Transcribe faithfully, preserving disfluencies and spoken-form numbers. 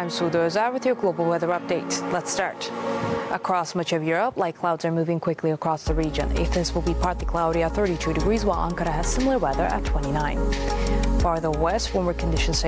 I'm Sue Doza with your global weather update. Let's start. Across much of Europe, light clouds are moving quickly across the region. Athens will be partly cloudy at thirty-two degrees, while Ankara has similar weather at twenty-nine. Farther west, warmer conditions